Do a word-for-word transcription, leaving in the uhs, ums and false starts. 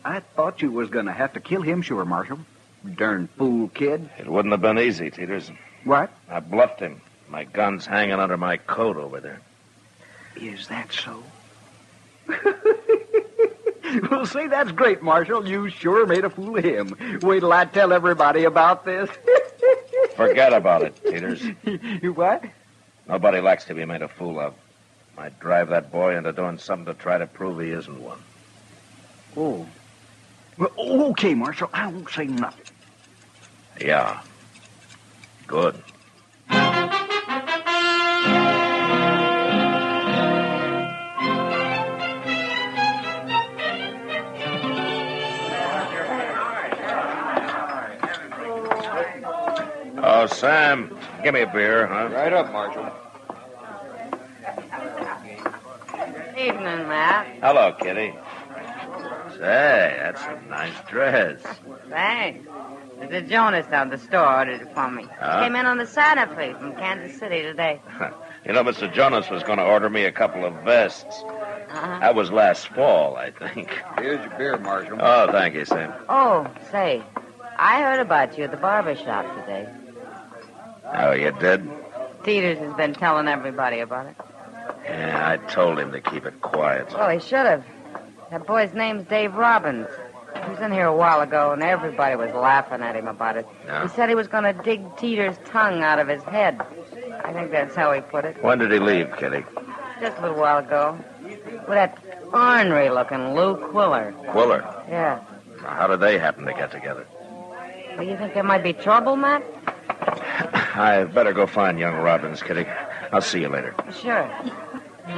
I thought you was going to have to kill him, sure, Marshal. Darn fool kid. It wouldn't have been easy, Teeters. What? I bluffed him. My gun's hanging under my coat over there. Is that so? Well, say, that's great, Marshal. You sure made a fool of him. Wait till I tell everybody about this. Forget about it, Teeters. What? Nobody likes to be made a fool of. I'd drive that boy into doing something to try to prove he isn't one. Oh. Well, okay, Marshal. I won't say nothing. Yeah. Good. Oh, Sam, give me a beer, huh? Right up, Marshal. Evening, Matt. Hello, Kitty. Say, that's a nice dress. Thanks. Mister Jonas down at the store ordered it for me. Huh? Came in on the Santa Fe from Kansas City today. You know, Mister Jonas was going to order me a couple of vests. Uh-huh. That was last fall, I think. Here's your beer, Marshal. Oh, thank you, Sam. Oh, say, I heard about you at the barber shop today. Oh, you did? Teeters has been telling everybody about it. Yeah, I told him to keep it quiet. Well, he should have. That boy's name's Dave Robbins. He was in here a while ago, and everybody was laughing at him about it. Yeah? He said he was going to dig Teeters' tongue out of his head. I think that's how he put it. When did he leave, Kitty? Just a little while ago. With that ornery-looking Lou Quiller. Quiller. Yeah. Now, how did they happen to get together? Well, you think there might be trouble, Matt? I better go find young Robbins, Kitty. I'll see you later. Sure.